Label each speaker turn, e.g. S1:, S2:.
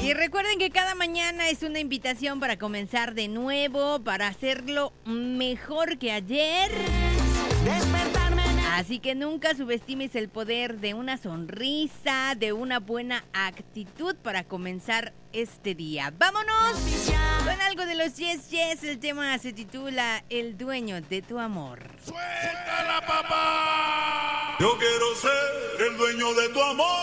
S1: Y recuerden que cada mañana es una invitación para comenzar de nuevo, para hacerlo mejor que ayer. Así que nunca subestimes el poder de una sonrisa, de una buena actitud para comenzar este día. ¡Vámonos con algo de los Yes Yes! El tema se titula El dueño de tu amor.
S2: ¡Suéltala, papá! Yo quiero ser el dueño de tu amor.